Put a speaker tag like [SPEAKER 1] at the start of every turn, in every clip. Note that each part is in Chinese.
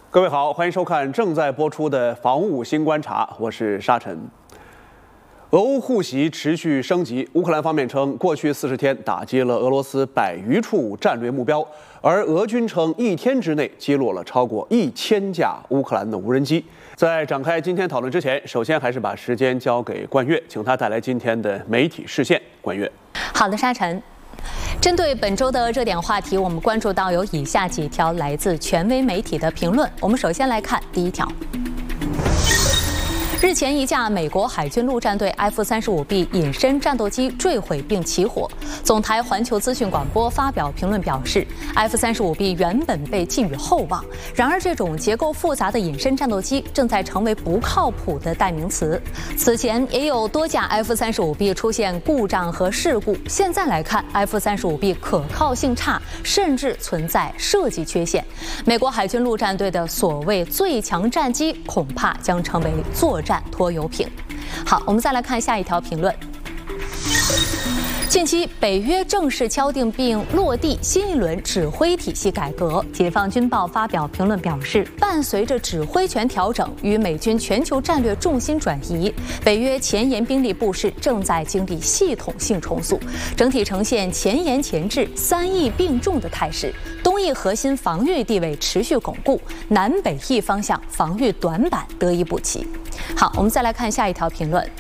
[SPEAKER 1] 各位好，欢迎收看正在播出的《防务新观察》，我是沙尘。俄乌互袭持续升级，乌克兰方面称，过去40天打击了俄罗斯100余处战略目标，而俄军称1天之内击落了超过1000架乌克兰的无人机。在展开今天讨论之前，首先还是把时间交给冠岳，请他带来今天的媒体视线。冠岳，
[SPEAKER 2] 好的，沙尘。针对本周的热点话题，我们关注到有以下几条来自权威媒体的评论。我们首先来看第一条。日前，一架美国海军陆战队 F-35B 隐身战斗机坠毁并起火。总台环球资讯广播发表评论表示 ，F-35B 原本被寄予厚望，然而这种结构复杂的隐身战斗机正在成为不靠谱的代名词。此前也有多架 F-35B 出现故障和事故，现在来看 ，F-35B 可靠性差，甚至存在设计缺陷。美国海军陆战队的所谓最强战机，恐怕将成为作战拖油瓶。好，我们再来看下一条评论。近期，北约正式敲定并落地新一轮指挥体系改革。解放军报发表评论表示，伴随着指挥权调整与美军全球战略重心转移，北约前沿兵力布势正在经历系统性重塑，整体呈现前沿前置、3翼并重的态势。东翼核心防御地位持续巩固，南北翼方向防御短板得以补齐。好，我们再来看下一条评论。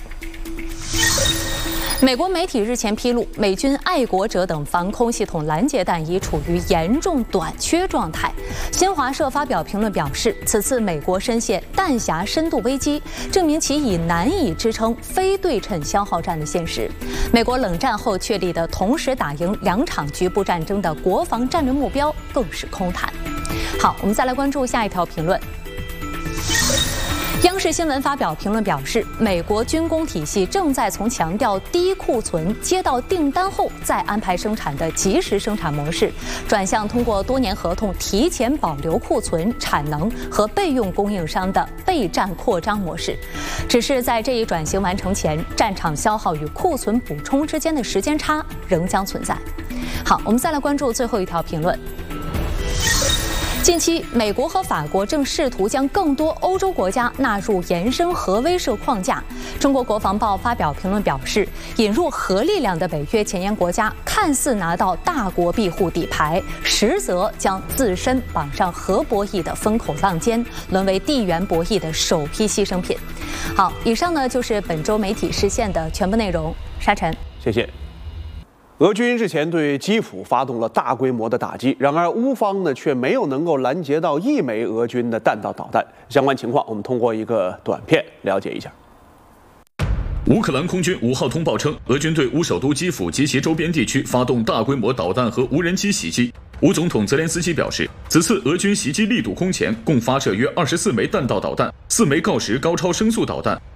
[SPEAKER 2] 美国媒体日前披露，美军爱国者等防空系统拦截弹已处于严重短缺状态。新华社发表评论表示，此次美国深陷弹匣深度危机，证明其已难以支撑非对称消耗战的现实。美国冷战后确立的同时打赢2场局部战争的国防战略目标更是空谈。好，我们再来关注下一条评论。央视新闻发表评论表示，美国军工体系正在从强调低库存、接到订单后再安排生产的即时生产模式，转向通过多年合同提前保留库存、产能和备用供应商的备战扩张模式。只是在这一转型完成前，战场消耗与库存补充之间的时间差仍将存在。好，我们再来关注最后一条评论。近期，美国和法国正试图将更多欧洲国家纳入延伸核威慑框架。中国国防报发表评论表示，引入核力量的北约前沿国家看似拿到大国庇护底牌，实则将自身绑上核博弈的风口浪尖，沦为地缘博弈的首批牺牲品。好，以上呢就是本周媒体视线的全部内容。沙尘，
[SPEAKER 1] 谢谢。俄军日前对基辅发动了大规模的打击，然而乌方呢却没有能够拦截到1枚俄军的弹道导弹。相关情况，我们通过一个短片了解一下。
[SPEAKER 3] 乌克兰空军5号通报称，俄军对乌首都基辅及其周边地区发动大规模导弹和无人机袭击。乌总统泽连斯基表示，此次俄军袭击力度空前，共发射约24枚弹道导弹，4枚锆石高超声速导弹